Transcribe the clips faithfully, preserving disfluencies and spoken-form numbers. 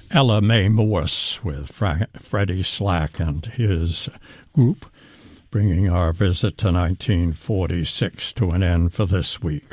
Ella Mae Morse with Fra- Freddie Slack and his group, bringing our visit to nineteen forty-six to an end for this week.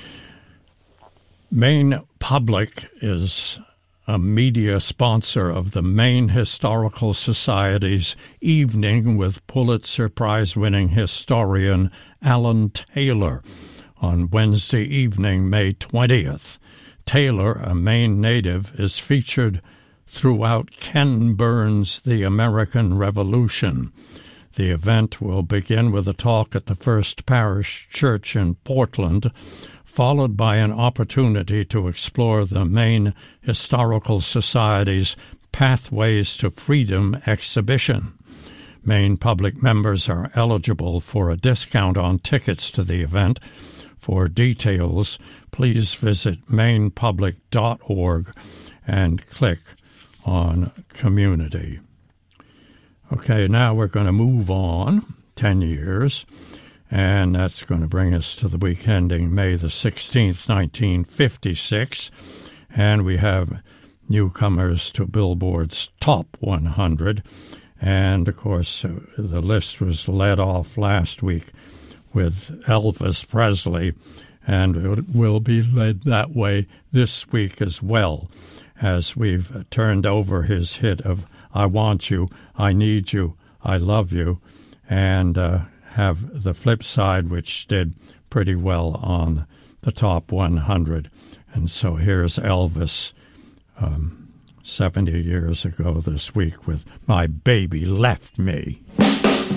Maine Public is a media sponsor of the Maine Historical Society's Evening with Pulitzer Prize-winning historian Alan Taylor on Wednesday evening, May twentieth. Taylor, a Maine native, is featured throughout Ken Burns' The American Revolution. The event will begin with a talk at the First Parish Church in Portland, followed by an opportunity to explore the Maine Historical Society's Pathways to Freedom exhibition. Maine Public members are eligible for a discount on tickets to the event. For details, please visit maine public dot org and click on Community. Okay, now we're going to move on ten years, and that's going to bring us to the week ending May the sixteenth, nineteen fifty-six, and we have newcomers to Billboard's Top one hundred, and of course the list was led off last week with Elvis Presley, and it will be led that way this week as well, as we've turned over his hit of I Want You, I Need You, I Love You, and uh, have the flip side, which did pretty well on the Top one hundred. And so here's Elvis um, seventy years ago this week with My Baby Left Me.